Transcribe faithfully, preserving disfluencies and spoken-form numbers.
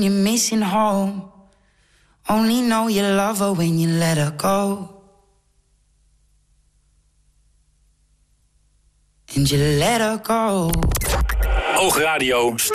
you're missing home. Only know you love her when you let her go. And you let her go. Oogradio